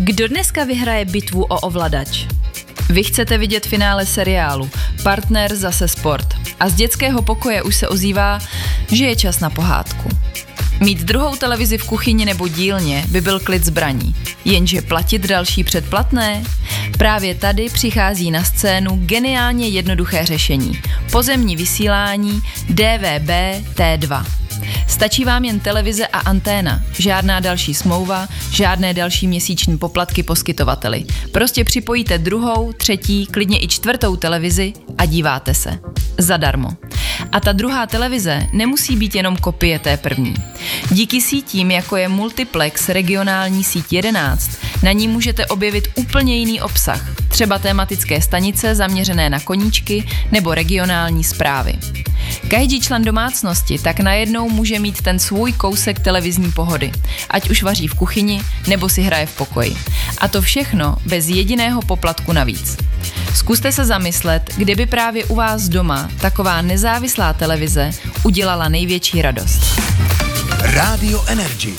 Kdo dneska vyhraje bitvu o ovladač? Vy chcete vidět finále seriálu Partner zase sport a z dětského pokoje už se ozývá, že je čas na pohádku. Mít druhou televizi v kuchyni nebo dílně by byl klid zbraní, jenže platit další předplatné? Právě tady přichází na scénu geniálně jednoduché řešení. Pozemní vysílání DVB-T2. Stačí vám jen televize a anténa, žádná další smlouva, žádné další měsíční poplatky poskytovateli. Prostě připojíte druhou, třetí, klidně i čtvrtou televizi a díváte se. Zadarmo. A ta druhá televize nemusí být jenom kopie té první. Díky sítím, jako je Multiplex regionální síť 11, na ní můžete objevit úplně jiný obsah, třeba tematické stanice zaměřené na koníčky nebo regionální zprávy. Každý člen domácnosti tak najednou může mít ten svůj kousek televizní pohody, ať už vaří v kuchyni nebo si hraje v pokoji. A to všechno bez jediného poplatku navíc. Zkuste se zamyslet, kdyby právě u vás doma taková nezávislá televize udělala největší radost. Radio Energy.